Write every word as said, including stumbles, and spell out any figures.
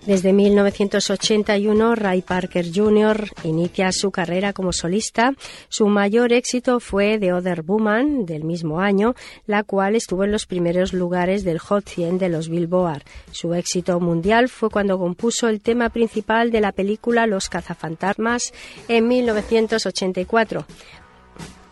Desde mil novecientos ochenta y uno, Ray Parker junior inicia su carrera como solista. Su mayor éxito fue The Other Woman, del mismo año, la cual estuvo en los primeros lugares del Hot cien de los Billboard. Su éxito mundial fue cuando compuso el tema principal de la película Los cazafantasmas en mil novecientos ochenta y cuatro.